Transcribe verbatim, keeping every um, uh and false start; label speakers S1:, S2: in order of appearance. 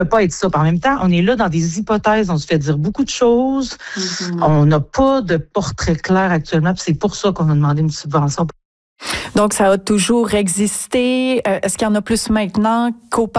S1: peut pas être ça. En même temps, on est là dans des hypothèses, on se fait dire beaucoup de choses. Mm-hmm. On n'a pas de portrait clair actuellement, puis c'est pour ça qu'on a demandé une subvention.
S2: Donc, ça a toujours existé. Euh, est-ce qu'il y en a plus maintenant qu'auparavant?